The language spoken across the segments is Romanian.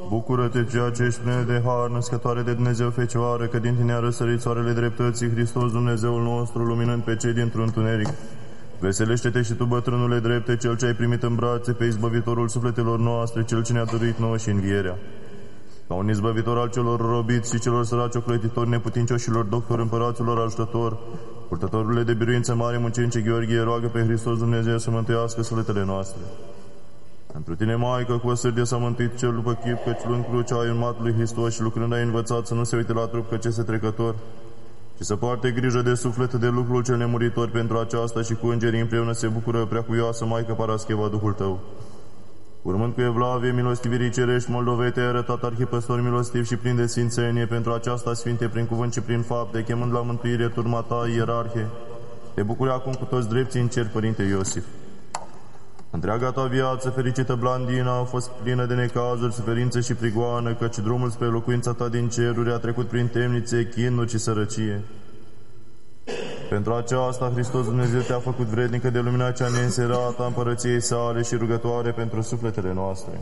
Bucură-te, ceea ce ești plină de har, născătoare de Dumnezeu Fecioară, că din tine a răsărit soarele dreptății, Hristos Dumnezeul nostru, luminând pe cei dintr-un întuneric. Veselește-te și tu, bătrânule drepte, cel ce ai primit în brațe pe izbăvitorul sufletelor noastre, cel ce ne-a dăruit nouă și învierea. Ca un izbăvitor al celor robiți și celor săraci, ocletitori, neputincioșilor, doctori, împăraților, ajutător, purtătorule de biruință mare, mucenice Gheorghe, roagă pe Hristos Dumnezeu să mântuiască sufletele noastre. Pentru tine, Maică, cu o sârdie s-a mântuit cel după chip, căci luând crucea ai urmat lui Hristos și lucrând ai învățat să nu se uite la trup, căci este trecător, și să poarte grijă de suflet, de lucrul cel nemuritor. Pentru aceasta și cu îngerii împreună se bucură preacuvioasă Maică Parascheva, Duhul tău. Urmând cu evlavie milostivirii cerești Moldovei, te-ai arătat arhipăstor milostiv și plin de sfințenie. Pentru aceasta, Sfinte, prin cuvânt și prin fapte, chemând la mântuire turma ta, ierarhe, te bucuri acum cu toți drepții în cer, Părinte Iosif. Întreaga ta viață, fericită Blandina, a fost plină de necazuri, suferințe și prigoană, căci drumul spre locuința ta din ceruri a trecut prin temnițe, chinuri și sărăcie. Pentru aceasta, Hristos Dumnezeu te-a făcut vrednică de lumina cea neînserată a împărăției sale și rugătoare pentru sufletele noastre.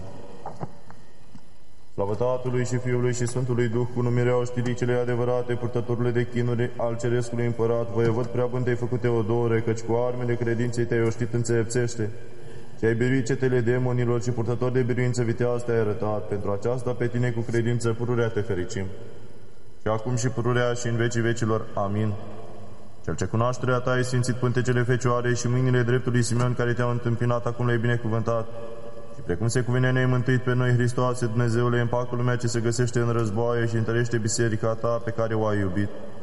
Slavă Tatălui și Fiului și Sfântului Duh, cu numirea oștirii cele adevărate, purtătorule de chinuri al Cerescului Împărat, voievod preabânt te-ai făcut, Teodore, căci cu armele credinței te-ai oștit înțelepțește, și ai biruit cetele demonilor și purtător de biruință viteaz te-ai arătat. Pentru aceasta pe tine cu credință pururea te fericim. Și acum și pururea și în vecii vecilor. Amin. Cel ce cunoașterea ta ai sfințit pântecele Fecioare și mâinile dreptului Simeon care te-au întâmpinat, acum le-ai binecuvântat. Și precum se cuvine, ne-ai mântuit pe noi, Hristoase, Dumnezeule, împacă lumea ce se găsește în războaie și întărește biserica ta pe care o ai iubit.